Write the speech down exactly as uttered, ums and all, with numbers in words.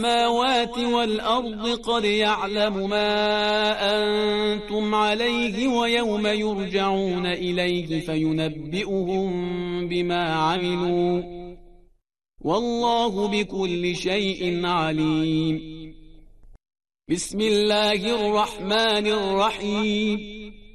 السماوات والأرض قد يعلم ما أنتم عليه ويوم يرجعون إليه فينبئهم بما عملوا والله بكل شيء عليم. بسم الله الرحمن الرحيم